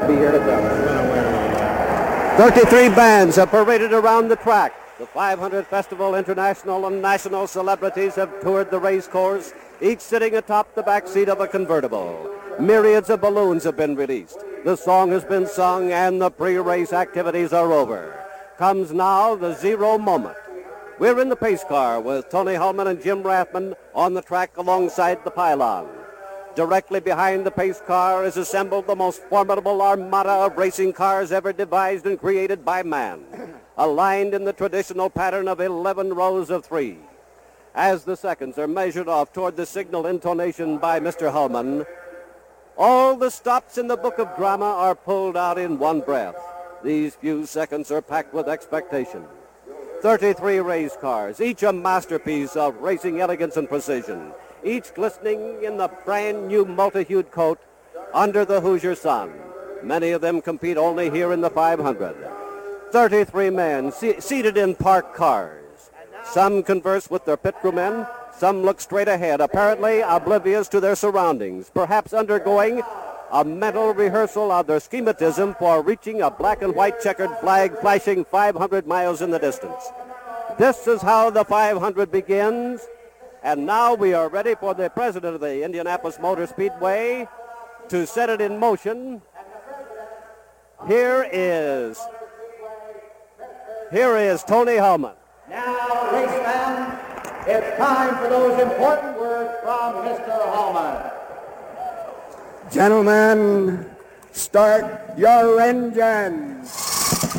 be here to tell us. 33 bands have paraded around the track. The 500 Festival international and national celebrities have toured the race course, each sitting atop the back seat of a convertible. Myriads of balloons have been released. The song has been sung and the pre-race activities are over. Comes now the zero moment. We're in the pace car with Tony Hulman and Jim Rathman on the track alongside the pylon. Directly behind the pace car is assembled the most formidable armada of racing cars ever devised and created by man, aligned in the traditional pattern of 11 rows of 3. As the seconds are measured off toward the signal intonation by Mr. Hulman, all the stops in the book of drama are pulled out in one breath. These few seconds are packed with expectation. 33 race cars, each a masterpiece of racing elegance and precision, each glistening in the brand new multi-hued coat under the Hoosier sun. Many of them compete only here in the 500. 33 men seated in parked cars. Some converse with their pit crew men. Some look straight ahead, apparently oblivious to their surroundings, perhaps undergoing a mental rehearsal of their schematism for reaching a black and white checkered flag flashing 500 miles in the distance. This is how the 500 begins, and now we are ready for the president of the Indianapolis Motor Speedway to set it in motion. Here is Tony Hulman. Now, raceman, it's time for those important words from Mr. Hulman. Gentlemen, start your engines.